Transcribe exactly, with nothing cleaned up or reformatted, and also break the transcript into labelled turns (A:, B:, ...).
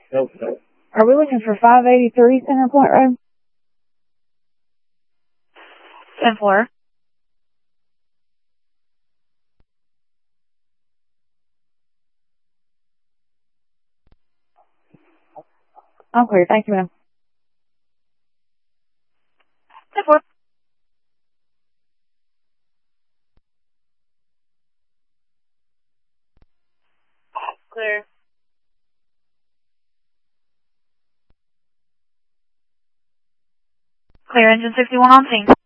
A: Are we looking for five eighty-three Center Point Road?
B: ten four.
A: I'm clear. Thank you, ma'am.
B: ten four. Clear. Clear, engine sixty-one on scene.